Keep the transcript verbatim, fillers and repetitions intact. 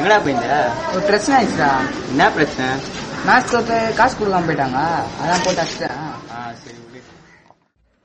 எங்கடா போயிருந்த? ஒரு பிரச்சனை ஆயிடுச்சுடா. என்ன பிரச்சனை? மேட்ச் தோத்து காசு கொடுக்காம போயிட்டாங்க, அதான் போட்டு அடிச்சிட்டேன். ஆ சரி விடு.